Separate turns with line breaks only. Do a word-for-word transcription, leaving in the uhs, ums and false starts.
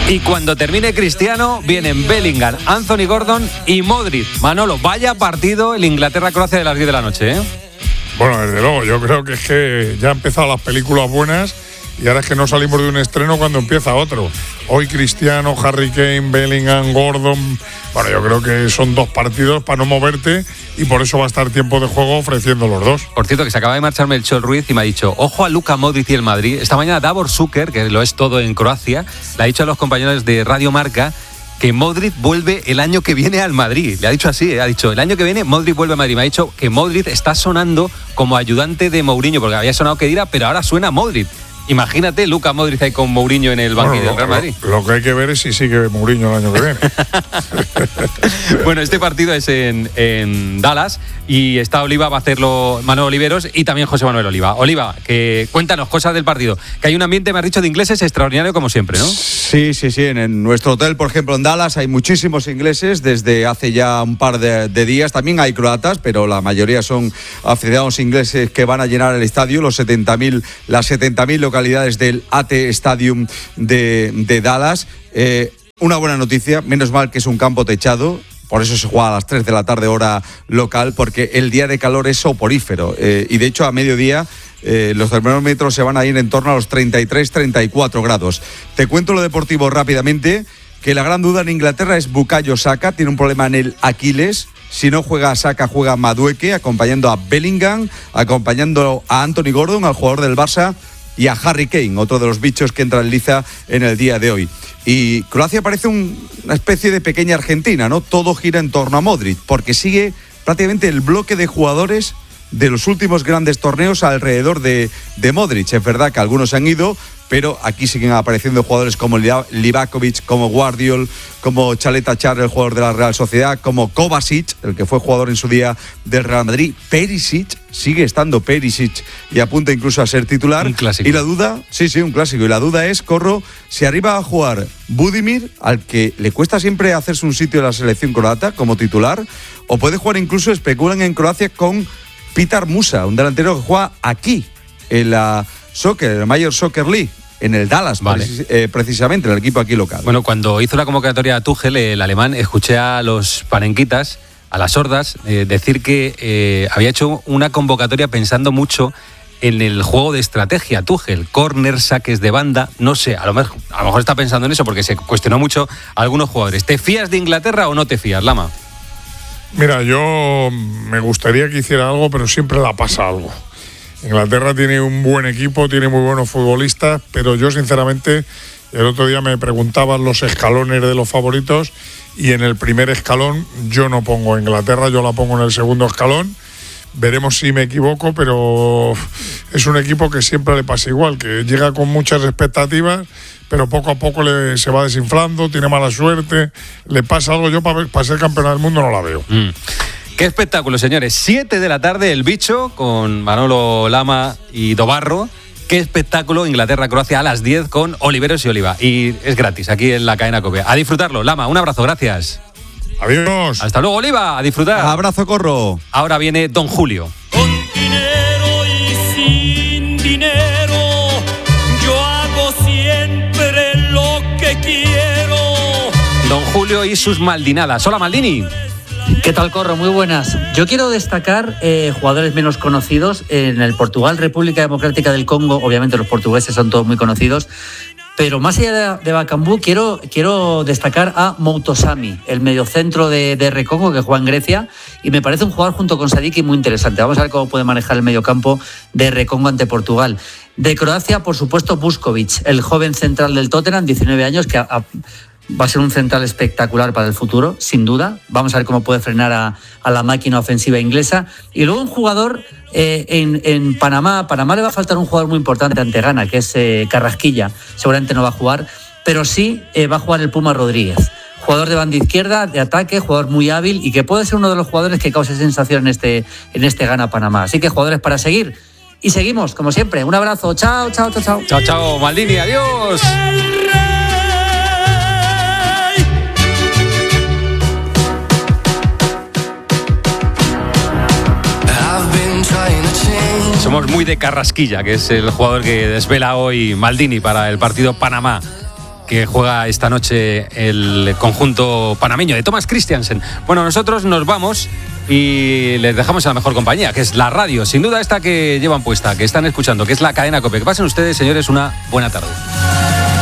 Y cuando termine Cristiano, vienen Bellingham, Anthony Gordon y Modric. Manolo, vaya partido el Inglaterra-Croacia de las diez de la noche, ¿eh?
Bueno, desde luego, yo creo que es que ya han empezado las películas buenas y ahora es que no salimos de un estreno cuando empieza otro. Hoy Cristiano, Harry Kane, Bellingham, Gordon. Bueno, yo creo que son dos partidos para no moverte y por eso va a estar tiempo de juego ofreciendo los dos.
Por cierto, que se acaba de marchar Melchor Ruiz y me ha dicho, ojo a Luka Modric y el Madrid. Esta mañana Davor Šuker, que lo es todo en Croacia, le ha dicho a los compañeros de Radio Marca que Modric vuelve el año que viene al Madrid. Le ha dicho así, ¿eh? Ha dicho, el año que viene Modric vuelve a Madrid. Me ha dicho que Modric está sonando como ayudante de Mourinho, porque había sonado Khedira, pero ahora suena Modric. Imagínate Luka Modric ahí con Mourinho en el banquillo del Real Madrid.
Lo, lo que hay que ver es si sigue Mourinho el año que viene.
Bueno, este partido es en, en Dallas y está Oliva, va a hacerlo Manuel Oliveros y también José Manuel Oliva. Oliva, que cuéntanos cosas del partido. Que hay un ambiente, me has dicho, de ingleses extraordinario como siempre, ¿no?
Sí, sí, sí. En, en nuestro hotel, por ejemplo, en Dallas hay muchísimos ingleses desde hace ya un par de, de días. También hay croatas, pero la mayoría son aficionados ingleses que van a llenar el estadio, los setenta mil, las setenta mil localidades del A T Stadium de, de Dallas. Eh, una buena noticia, menos mal que es un campo techado. Por eso se juega a las tres de la tarde hora local, porque el día de calor es soporífero. Eh, y de hecho a mediodía eh, los termómetros se van a ir en torno a los treinta y tres, treinta y cuatro grados. Te cuento lo deportivo rápidamente, que la gran duda en Inglaterra es Bukayo Saka, tiene un problema en el Aquiles. Si no juega Saka, juega Madueke, acompañando a Bellingham, acompañando a Anthony Gordon, al jugador del Barça, y a Harry Kane, otro de los bichos que entra en liza en el día de hoy. Y Croacia parece un, una especie de pequeña Argentina, ¿no? Todo gira en torno a Modric, porque sigue prácticamente el bloque de jugadores de los últimos grandes torneos alrededor de, de Modric. Es verdad que algunos han ido, pero aquí siguen apareciendo jugadores como Livakovic, como Guardiol, como Chaleta Char, el jugador de la Real Sociedad, como Kovacic, el que fue jugador en su día del Real Madrid. Perisic, sigue estando Perisic y apunta incluso a ser titular.
Un clásico.
Y la duda, sí, sí, un clásico. Y la duda es, Corro, si arriba a jugar Budimir, al que le cuesta siempre hacerse un sitio en la selección croata como titular, o puede jugar incluso, especulan en Croacia, con Petar Musa, un delantero que juega aquí, en la Soccer, en la Major Soccer League, en el Dallas,
vale.
precis- eh, precisamente, en el equipo aquí local.
Bueno, cuando hizo la convocatoria a Tuchel, el alemán, escuché a los panenquitas, a las sordas, eh, decir que eh, había hecho una convocatoria pensando mucho en el juego de estrategia. Tuchel, córner, saques de banda, no sé, a lo mejor, a lo mejor está pensando en eso porque se cuestionó mucho a algunos jugadores. ¿Te fías de Inglaterra o no te fías, Lama?
Mira, yo me gustaría que hiciera algo, pero siempre la pasa algo. Inglaterra tiene un buen equipo, tiene muy buenos futbolistas, pero yo sinceramente, el otro día me preguntaban los escalones de los favoritos y en el primer escalón yo no pongo a Inglaterra, yo la pongo en el segundo escalón. Veremos si me equivoco, pero es un equipo que siempre le pasa igual, que llega con muchas expectativas, pero poco a poco le, se va desinflando, tiene mala suerte, le pasa algo. Yo para, para ser campeón del mundo no la veo.
Mm. Qué espectáculo, señores. Siete de la tarde, El Bicho, con Manolo Lama y Dobarro. Qué espectáculo, Inglaterra-Croacia a las diez con Oliveros y Oliva. Y es gratis, aquí en la cadena COPE. A disfrutarlo. Lama, un abrazo, gracias.
Adiós.
Hasta luego, Oliva, a disfrutar.
Abrazo, Corro.
Ahora viene Don Julio.
Con dinero y sin dinero, yo hago siempre lo que quiero.
Don Julio y sus Maldinadas. Hola, Maldini.
¿Qué tal, Corro? Muy buenas. Yo quiero destacar eh, jugadores menos conocidos. En el Portugal, República Democrática del Congo, obviamente los portugueses son todos muy conocidos, pero más allá de, de Bakambu, quiero, quiero destacar a Moutosami, el mediocentro de, de R. Congo, que juega en Grecia, y me parece un jugador junto con Sadiki muy interesante. Vamos a ver cómo puede manejar el mediocampo de R. Congo ante Portugal. De Croacia, por supuesto, Vuskovic, el joven central del Tottenham, diecinueve años, que a, a, va a ser un central espectacular para el futuro, sin duda. Vamos a ver cómo puede frenar a, a la máquina ofensiva inglesa. Y luego un jugador eh, en, en Panamá. Panamá le va a faltar un jugador muy importante ante Ghana, que es eh, Carrasquilla. Seguramente no va a jugar, pero sí eh, va a jugar el Puma Rodríguez. Jugador de banda izquierda, de ataque, jugador muy hábil y que puede ser uno de los jugadores que cause sensación en este, en este Ghana-Panamá. Así que jugadores para seguir. Y seguimos, como siempre. Un abrazo. Chao, chao, chao, chao.
Chao, chao, Maldini. Adiós. Somos muy de Carrasquilla, que es el jugador que desvela hoy Maldini para el partido Panamá. que juega esta noche el conjunto panameño de Thomas Christiansen. Bueno, nosotros nos vamos y les dejamos a la mejor compañía, que es la radio, sin duda esta que llevan puesta, que están escuchando, que es la cadena COPE. Que pasen ustedes, señores, una buena tarde.